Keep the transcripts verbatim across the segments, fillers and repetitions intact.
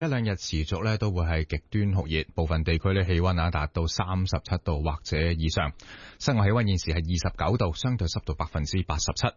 一兩日持續咧都會係極端酷熱，部分地區咧氣溫啊達到三十七度或者以上。室外氣溫現時係二十九度，相對濕度百分之八十七。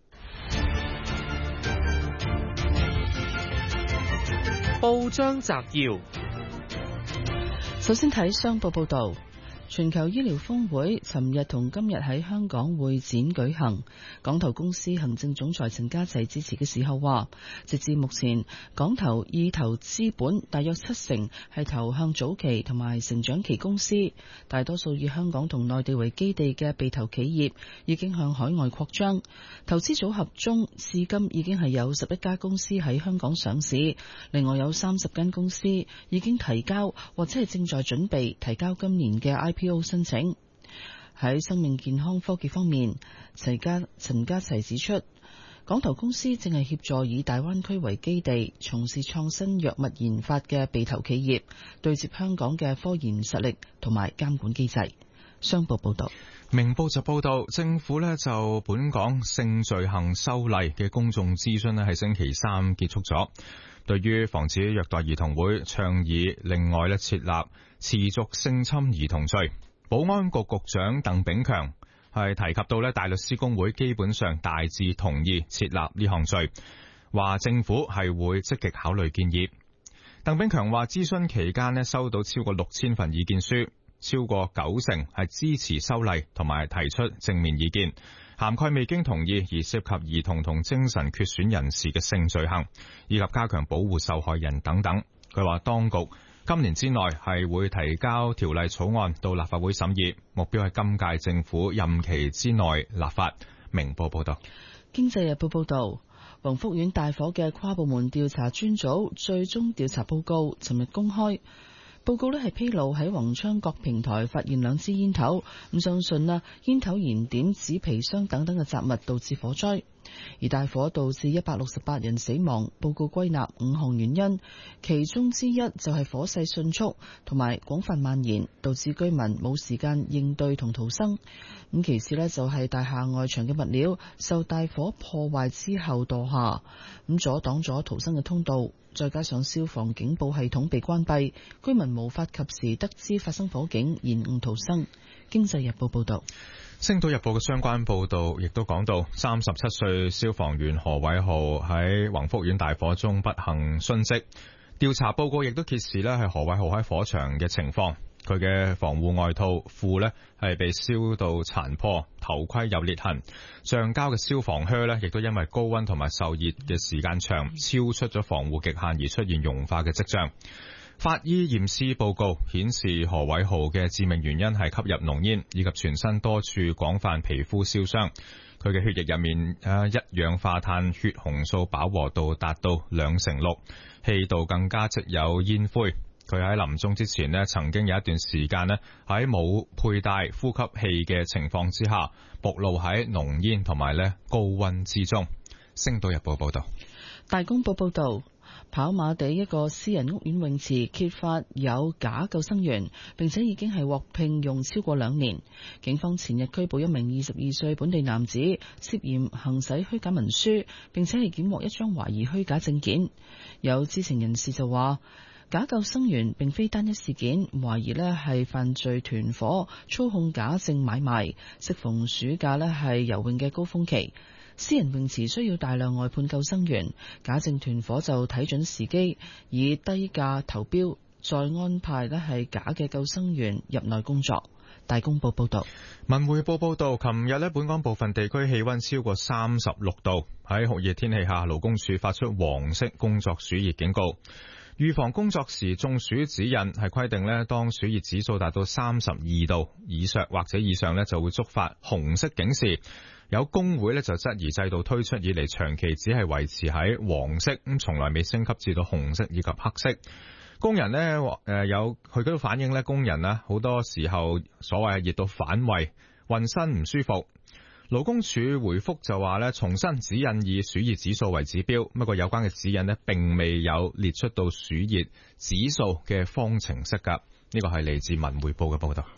報章摘要， 首先睇商報報道。全球醫療峰會尋日同今日喺香港會展舉行，港投公司行政總裁陳家齊致辭嘅時候話，直至目前，港投意投資本大約七成係投向早期同埋成長期公司，大多數以香港同內地為基地嘅被投企業已經向海外擴張，投資組合中至今已經係有十一家公司喺香港上市，另外有三十間公司已經提交或者係正在準備提交今年嘅 I P O申請。喺生命健康科技方面，陳家陳家齊指出，港投公司正係協助以大灣區為基地從事創新藥物研發嘅被投企業，對接香港嘅科研實力同埋監管機制。商報報道。 明報就報道，政府呢就本港性罪行修例嘅公眾諮詢呢喺星期三結束咗。對於防止虐待兒童會倡議另外呢設立持續性侵兒童罪，保安局局長鄧炳強係提及到呢大律師公會基本上大致同意設立呢項罪，話政府係會積極考慮建議。鄧炳強話諮詢期間呢收到超過六千份意見書，超過九成係支持修例同埋提出正面意見，涵蓋未經同意而涉及兒童同精神缺損人士嘅性罪行，以及加強保護受害人等等。佢話當局今年之內係會提交條例草案到立法會審議，目標係今屆政府任期之內立法。明報報道。 經濟日報報道，宏福苑大火嘅跨部門調查專組最終調查報告尋日公開。報告呢係披露喺宏昌各平台發現兩支煙頭，咁相信啦煙頭燃點紙皮箱等等嘅雜物導致火災，而大火導致一百六十八人死亡。報告歸納五項原因，其中之一就係火勢迅速同埋廣泛蔓延，導致居民冇時間應對同逃生。咁其次呢就係大廈外牆嘅物料受大火破壞之後墮下，咁阻擋咗逃生嘅通道。再加上消防警報系統被關閉，居民無法及時得知發生火警，延誤逃生。經濟日報報道。 星島日報嘅相關報道亦都講到，三十七歲消防員何偉豪喺宏福苑大火中不幸殉職。調查報告亦都揭示呢係何偉豪喺火場嘅情況，佢嘅防護外套褲呢係被燒到殘破，頭盔有裂痕，橡膠嘅消防靴呢亦都因為高溫同埋受熱嘅時間長，超出咗防護極限而出現融化嘅跡象。法醫驗屍報告顯示何偉豪嘅致命原因係吸入濃煙以及全身多處廣泛皮膚燒傷。佢嘅血液入面一氧化碳血紅素飽和度達到兩成六，氣道更加積有煙灰。佢喺臨終之前呢，曾經有一段時間呢喺冇佩戴呼吸器嘅情況之下，暴露喺濃煙同埋呢高溫之中。星島日報報道。 大公報報道，跑馬地一個私人屋苑泳池揭發有假救生員，並且已經係獲聘用超過兩年。警方前日拘捕一名二十二歲本地男子，涉嫌行使虛假文書，並且係檢獲一張懷疑虛假證件。有知情人士就話，假救生員並非單一事件，懷疑呢係犯罪團伙操控假證買賣。適逢暑假呢係游泳嘅高峰期，私人泳池需要大量外判救生員，假證團伙就睇準時機，以低價投標，再安排呢係假嘅救生員入內工作。大公報報道。 文匯報報道，琴日呢本港部分地區氣溫超過三十六度，喺酷熱天氣下，勞工處發出黃色工作暑熱警告。預防工作時中暑指引係規定呢，當暑熱指數達到三十二度以上或者以上呢，就會觸發紅色警示。有工會呢就質疑制度推出以嚟長期只係維持喺黃色，咁從來未升級至到紅色以及黑色。工人呢誒有佢嗰度反映呢，工人呢好多時候所謂係熱到反胃，渾身唔舒服。勞工處回覆就話咧，重新指引以暑熱指數為指標，不過有關嘅指引呢並未有列出到暑熱指數嘅方程式噶。呢個係嚟自文匯報嘅報道。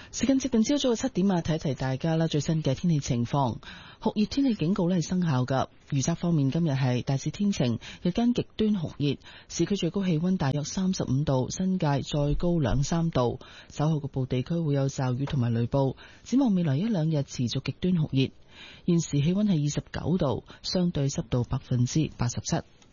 時間接近朝早嘅七點啊，提一提大家啦，最新嘅天氣情況。酷熱天氣警告咧係生效噶。預測方面，今日係大致天晴，日間極端酷熱，市區最高氣溫大約三十五度，新界再高兩三度。稍後局部地區會有驟雨同埋雷暴。展望未來一兩日持續極端酷熱。現時氣溫係二十九度，相對濕度百分之八十七。